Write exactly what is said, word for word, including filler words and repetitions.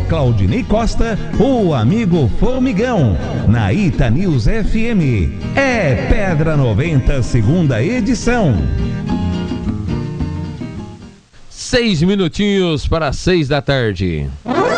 Claudinei Costa, o amigo Formigão, na Ita News F M. É Pedra noventa, segunda edição. Seis minutinhos para seis da tarde.